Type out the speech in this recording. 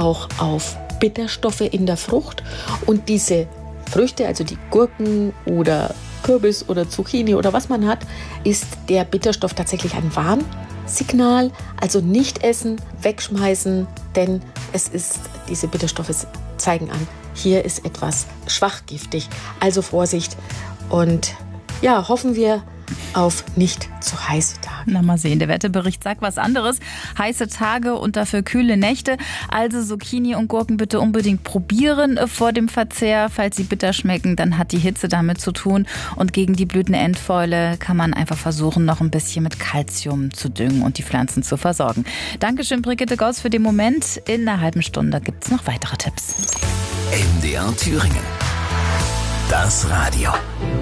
auch auf Bitterstoffe in der Frucht. Und diese Früchte, also die Gurken oder Kürbis oder Zucchini oder was man hat, ist der Bitterstoff tatsächlich ein Warnsignal. Also nicht essen, wegschmeißen, denn diese Bitterstoffe zeigen an, hier ist etwas schwachgiftig. Also Vorsicht und ja, hoffen wir auf nicht zu heiße Tage. Na, mal sehen, der Wetterbericht sagt was anderes. Heiße Tage und dafür kühle Nächte. Also Zucchini und Gurken bitte unbedingt probieren vor dem Verzehr. Falls sie bitter schmecken, dann hat die Hitze damit zu tun. Und gegen die Blütenendfäule kann man einfach versuchen, noch ein bisschen mit Kalzium zu düngen und die Pflanzen zu versorgen. Dankeschön, Brigitte Gauss, für den Moment. In einer halben Stunde gibt es noch weitere Tipps. MDR Thüringen. Das Radio.